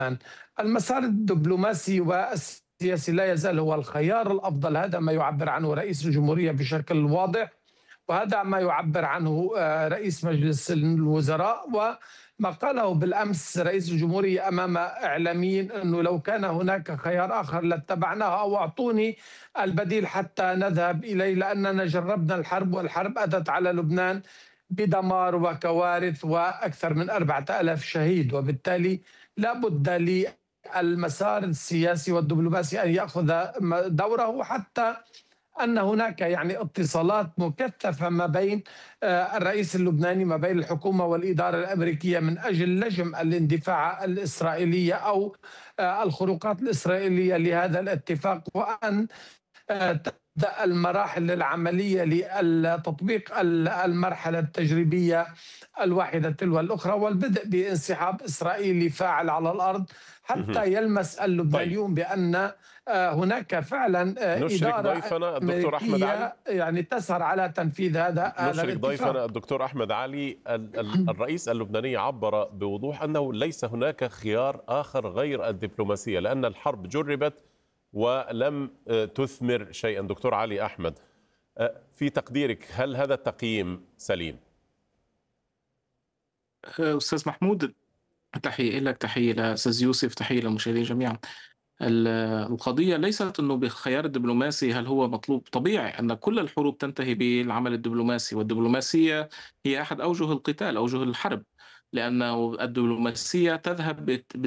المسار الدبلوماسي والسياسي لا يزال هو الخيار الأفضل. هذا ما يعبر عنه رئيس الجمهورية بشكل واضح، وهذا ما يعبر عنه رئيس مجلس الوزراء. وما قاله بالأمس رئيس الجمهورية أمام إعلاميين أنه لو كان هناك خيار آخر لاتبعناه، أو أعطوني البديل حتى نذهب إليه، لأننا جربنا الحرب والحرب أتت على لبنان بدمار وكوارث وأكثر من 4000 شهيد. وبالتالي لا بد للمسار السياسي والدبلوماسي أن يأخذ دوره، حتى أن هناك يعني اتصالات مكثفة ما بين الرئيس اللبناني، ما بين الحكومة والإدارة الأمريكية، من أجل لجم الاندفاع الإسرائيلية أو الخروقات الإسرائيلية لهذا الاتفاق، وأن تبدأ المراحل العملية لتطبيق المرحلة التجريبية الواحدة تلو الأخرى، والبدء بانسحاب إسرائيلي فاعل على الأرض، مهم. حتى يلمس طيب، اللبنانيون بأن هناك فعلا نشرك إدارة ضيفنا الدكتور أحمد علي. أمريكية يعني تسعى على تنفيذ هذا نشرك ضيفنا الاتفاق. الدكتور أحمد علي. الرئيس اللبناني عبر بوضوح أنه ليس هناك خيار آخر غير الدبلوماسية، لأن الحرب جربت ولم تثمر شيئا. دكتور علي أحمد، في تقديرك هل هذا التقييم سليم؟ أستاذ محمود، تحية لك، تحية لأستاذ يوسف، تحية للمشاهدين جميعا. القضية ليست أنه بالخيار الدبلوماسي هل هو مطلوب. طبيعي أن كل الحروب تنتهي بالعمل الدبلوماسي، والدبلوماسية هي أحد أوجه القتال، أوجه الحرب، لأن الدبلوماسية تذهب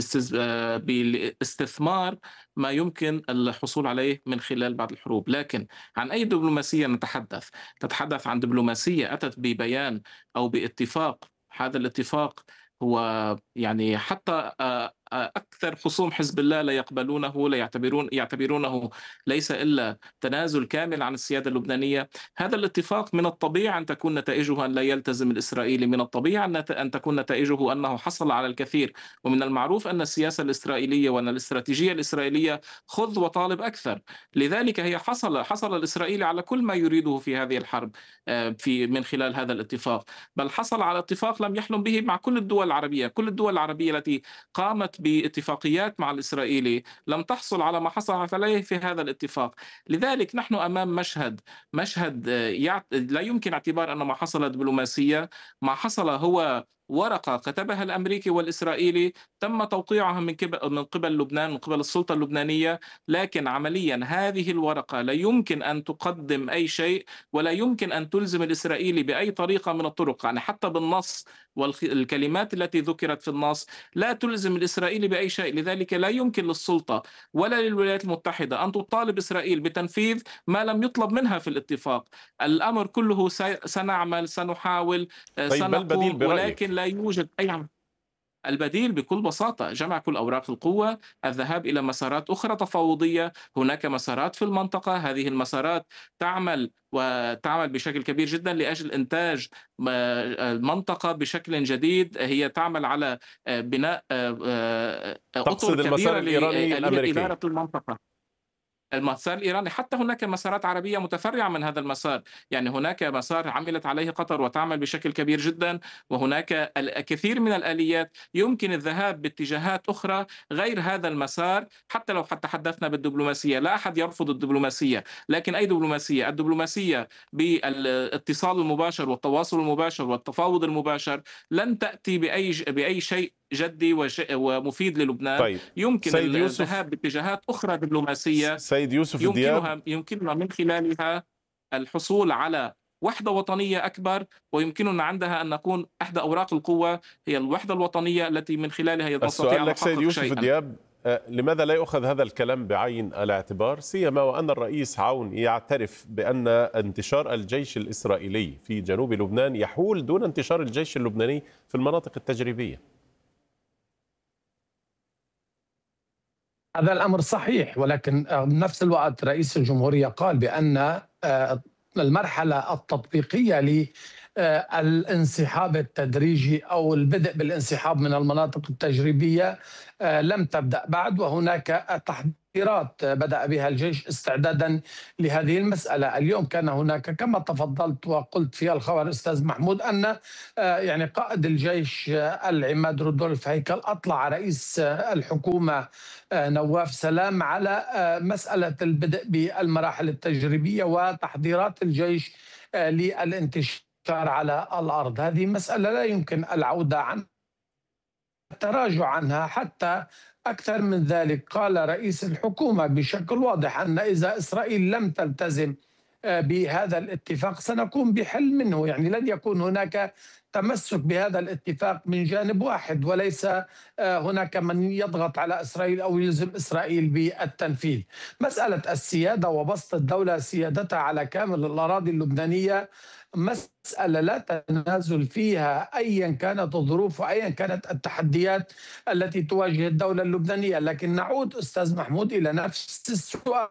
بالاستثمار ما يمكن الحصول عليه من خلال بعض الحروب. لكن عن أي دبلوماسية نتحدث؟ نتحدث عن دبلوماسية أتت ببيان أو باتفاق. هذا الاتفاق هو يعني حتى أكثر خصوم حزب الله لا يقبلونه، لا يعتبرونه ليس إلا تنازل كامل عن السيادة اللبنانية. هذا الاتفاق من الطبيعي أن تكون نتائجه أن لا يلتزم الإسرائيلي، من الطبيعي أن تكون نتائجه أنه حصل على الكثير. ومن المعروف أن السياسة الإسرائيلية وأن الاستراتيجية الإسرائيلية خذ وطالب أكثر. لذلك هي حصل الإسرائيلي على كل ما يريده في هذه الحرب من خلال هذا الاتفاق. بل حصل على اتفاق لم يحلم به مع كل الدول العربية. كل الدول العربية التي قامت باتفاقيات مع الإسرائيلي لم تحصل على ما حصلت عليه في هذا الاتفاق. لذلك نحن أمام مشهد لا يمكن اعتبار أن ما حصل دبلوماسية. ما حصل هو ورقة كتبها الأمريكي والإسرائيلي، تم توقيعها من قبل لبنان، من قبل السلطة اللبنانية. لكن عمليا هذه الورقة لا يمكن أن تقدم أي شيء، ولا يمكن أن تلزم الإسرائيلي بأي طريقة من الطرق. يعني حتى بالنص والكلمات التي ذكرت في النص لا تلزم الإسرائيلي بأي شيء. لذلك لا يمكن للسلطة ولا للولايات المتحدة أن تطالب إسرائيل بتنفيذ ما لم يطلب منها في الاتفاق. الأمر كله سنعمل، سنحاول، طيب، ما البديل سنقوم، ولكن برأيك؟ لا يوجد أي عمل. البديل بكل بساطة جمع كل أوراق القوة، الذهاب إلى مسارات أخرى تفاوضية. هناك مسارات في المنطقة، هذه المسارات تعمل بشكل كبير جدا لأجل إنتاج المنطقة بشكل جديد. هي تعمل على بناء أطر تقصد المسار كبيرة الإيراني الأمريكي؟ لإدارة المنطقة. المسار الإيراني، حتى هناك مسارات عربية متفرعة من هذا المسار. يعني هناك مسار عملت عليه قطر وتعمل بشكل كبير جدا، وهناك الكثير من الآليات يمكن الذهاب باتجاهات أخرى غير هذا المسار. حتى تحدثنا بالدبلوماسية، لا أحد يرفض الدبلوماسية، لكن أي دبلوماسية؟ الدبلوماسية بالاتصال المباشر والتواصل المباشر والتفاوض المباشر لن تأتي بأي شيء جدي ومفيد للبنان. طيب، يمكن سيد يوسف الذهاب باتجاهات أخرى دبلوماسية سيد يوسف دياب. يمكننا من خلالها الحصول على وحدة وطنية أكبر، ويمكننا عندها أن نكون إحدى أوراق القوة هي الوحدة الوطنية التي من خلالها نستطيع السؤال أن لك سيد نحقق يوسف شيئا. دياب، لماذا لا يؤخذ هذا الكلام بعين الاعتبار، سيما وأن الرئيس عون يعترف بأن انتشار الجيش الإسرائيلي في جنوب لبنان يحول دون انتشار الجيش اللبناني في المناطق التجريبية؟ هذا الأمر صحيح، ولكن بنفس الوقت رئيس الجمهورية قال بأن المرحلة التطبيقية الانسحاب التدريجي أو البدء بالانسحاب من المناطق التجريبية لم تبدأ بعد، وهناك تحضيرات بدأ بها الجيش استعدادا لهذه المسألة. اليوم كان هناك كما تفضلت وقلت في الخبر أستاذ محمود أن يعني قائد الجيش العماد رودولف هيكل أطلع رئيس الحكومة نواف سلام على مسألة البدء بالمراحل التجريبية وتحضيرات الجيش للانتشار على الأرض. هذه مسألة لا يمكن العودة عنها، التراجع عنها. حتى أكثر من ذلك قال رئيس الحكومة بشكل واضح أن إذا إسرائيل لم تلتزم بهذا الاتفاق سنكون بحل منه، يعني لن يكون هناك تمسك بهذا الاتفاق من جانب واحد، وليس هناك من يضغط على إسرائيل أو يلزم إسرائيل بالتنفيذ. مسألة السيادة وبسط الدولة سيادتها على كامل الأراضي اللبنانية مسألة لا تنازل فيها أيا كانت الظروف وأيا كانت التحديات التي تواجه الدولة اللبنانية. لكن نعود أستاذ محمود إلى نفس السؤال.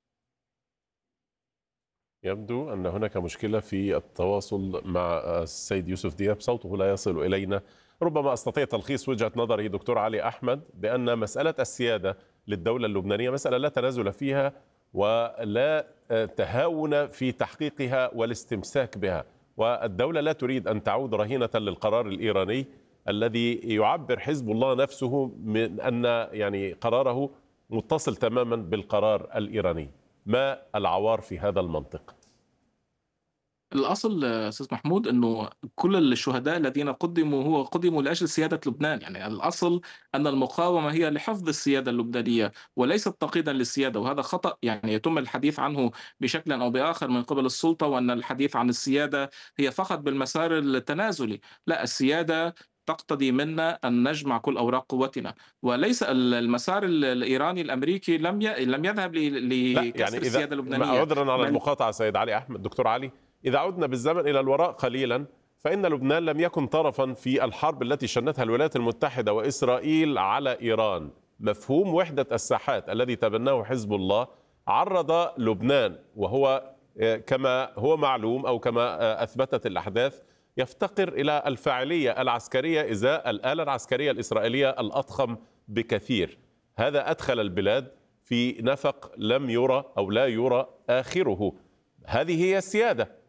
يبدو أن هناك مشكلة في التواصل مع السيد يوسف دياب، صوته لا يصل إلينا. ربما أستطيع تلخيص وجهة نظره دكتور علي أحمد بأن مسألة السيادة للدولة اللبنانية مسألة لا تنازل فيها ولا تهاون في تحقيقها والاستمساك بها، والدولة لا تريد أن تعود رهينة للقرار الإيراني الذي يعبر حزب الله نفسه من أن يعني قراره متصل تماما بالقرار الإيراني. ما العوار في هذا المنطق؟ الأصل أستاذ محمود أنه كل الشهداء الذين قدموا لأجل سيادة لبنان، يعني الأصل أن المقاومة هي لحفظ السيادة اللبنانية وليست تقييدا للسيادة، وهذا خطأ يعني يتم الحديث عنه بشكل أو بآخر من قبل السلطة، وأن الحديث عن السيادة هي فقط بالمسار التنازلي. لا، السيادة تقتضي منا أن نجمع كل أوراق قوتنا، وليس المسار الإيراني الأمريكي لم يذهب لا لكسر يعني السيادة إذا اللبنانية. عذرا على المقاطعة سيد علي أحمد، دكتور علي، إذا عدنا بالزمن إلى الوراء قليلا فإن لبنان لم يكن طرفا في الحرب التي شنتها الولايات المتحدة وإسرائيل على إيران. مفهوم وحدة الساحات الذي تبناه حزب الله عرض لبنان، وهو كما هو معلوم أو كما أثبتت الأحداث يفتقر إلى الفاعلية العسكرية إزاء الآلة العسكرية الإسرائيلية الأضخم بكثير. هذا أدخل البلاد في نفق لم يرى أو لا يرى آخره. هذه هي السيادة.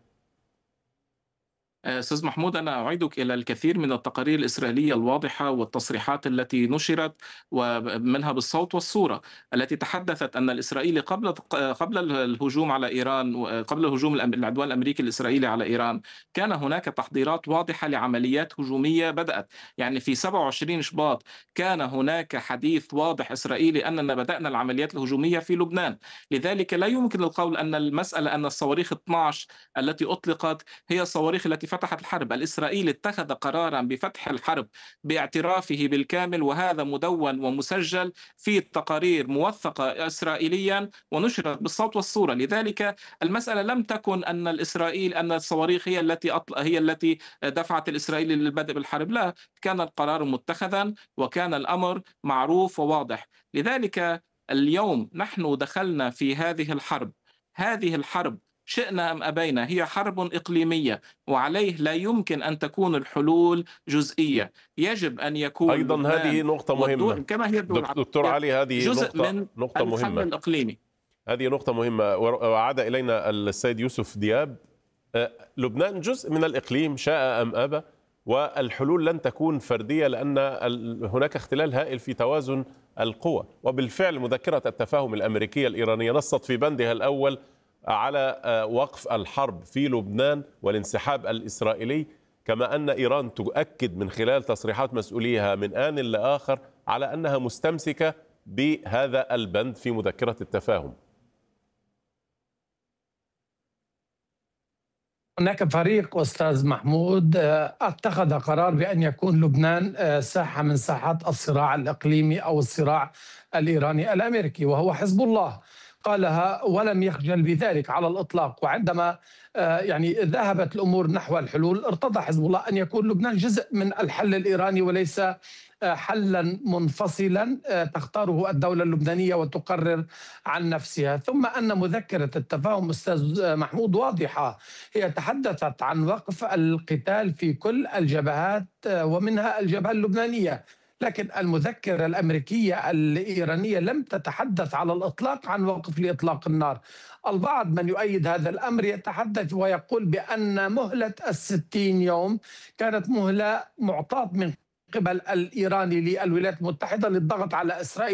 أستاذ محمود، أنا أعيدك إلى الكثير من التقارير الإسرائيلية الواضحة والتصريحات التي نشرت ومنها بالصوت والصورة، التي تحدثت أن الإسرائيلي قبل الهجوم على إيران، قبل هجوم العدوان الأمريكي الإسرائيلي على إيران، كان هناك تحضيرات واضحة لعمليات هجومية بدأت. يعني في 27 شباط كان هناك حديث واضح إسرائيلي أننا بدأنا العمليات الهجومية في لبنان. لذلك لا يمكن القول أن المسألة أن الصواريخ 12 التي أطلقت هي الصواريخ التي فتحت الحرب. الإسرائيلي اتخذ قرارا بفتح الحرب باعترافه بالكامل، وهذا مدون ومسجل في تقارير موثقة إسرائيليا ونشرت بالصوت والصورة. لذلك المسألة لم تكن أن أن الصواريخ هي التي دفعت الإسرائيلي للبدء بالحرب. لا، كان القرار متخذا وكان الأمر معروف وواضح. لذلك اليوم نحن دخلنا في هذه الحرب شئنا أم أبينا هي حرب إقليمية، وعليه لا يمكن أن تكون الحلول جزئية. يجب أن يكون أيضا هذه نقطة مهمة كما هي الدول دكتور علي، هذه جزء من نقطة الحل مهمة. الإقليمي. هذه نقطة مهمة، وعاد إلينا السيد يوسف دياب. لبنان جزء من الإقليم شاء أم أبى، والحلول لن تكون فردية لأن هناك اختلال هائل في توازن القوى. وبالفعل مذكرة التفاهم الأمريكية الإيرانية نصت في بندها الأول على وقف الحرب في لبنان والانسحاب الإسرائيلي، كما أن إيران تؤكد من خلال تصريحات مسؤوليها من آن لآخر على أنها مستمسكة بهذا البند في مذكرة التفاهم. هناك فريق أستاذ محمود اتخذ قرار بأن يكون لبنان ساحة من ساحات الصراع الإقليمي أو الصراع الإيراني الأمريكي، وهو حزب الله. قالها ولم يخجل بذلك على الإطلاق. وعندما يعني ذهبت الأمور نحو الحلول، ارتضى حزب الله أن يكون لبنان جزء من الحل الإيراني وليس حلا منفصلا تختاره الدولة اللبنانية وتقرر عن نفسها. ثم أن مذكرة التفاهم أستاذ محمود واضحة، هي تحدثت عن وقف القتال في كل الجبهات ومنها الجبهة اللبنانية، لكن المذكرة الأمريكية الإيرانية لم تتحدث على الإطلاق عن وقف لإطلاق النار. البعض من يؤيد هذا الأمر يتحدث ويقول بأن مهلة 60 يوم كانت مهلة معطاة من قبل الإيراني للولايات المتحدة للضغط على إسرائيل